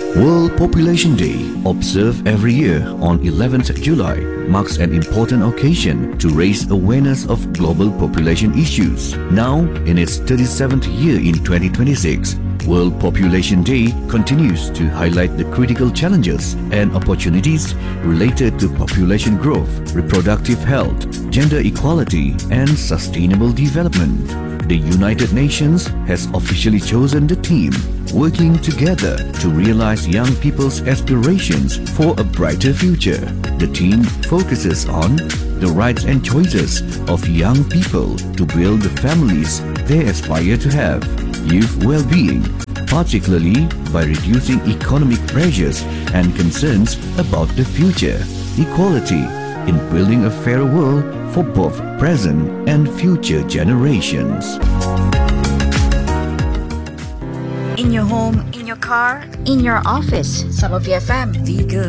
World Population Day, observed every year on 11th July, marks an important occasion to raise awareness of global population issues. Now, in its 37th year in 2026, World Population Day continues to highlight the critical challenges and opportunities related to population growth, reproductive health, gender equality, and sustainable development. The United Nations has officially chosen the theme, working together to realize young people's aspirations for a brighter future. The theme focuses on the rights and choices of young people to build the families they aspire to have, youth well-being, particularly by reducing economic pressures and concerns about the future, equality in building a fairer world for both present and future generations. In your home, in your car, in your office, Summer BFM, Be Good.